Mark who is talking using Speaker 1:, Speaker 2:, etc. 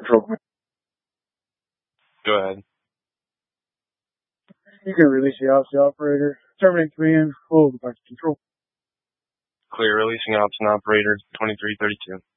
Speaker 1: Control.
Speaker 2: Go ahead.
Speaker 1: You can release the ops to the operator. Terminate command. Full back to control.
Speaker 2: Clear releasing ops and operator 2332.